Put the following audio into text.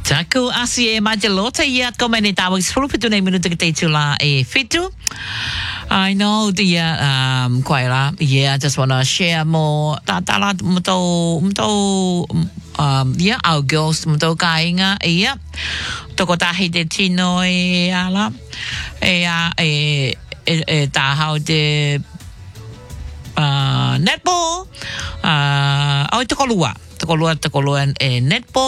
Taku asie majalota ya komeni tawag 10 minuto kita itula fitu. I know quite la. Yeah, I just wanna share more. Tatala our girls muto kainga toko tahi de tino ala tahau de netball toko lua netball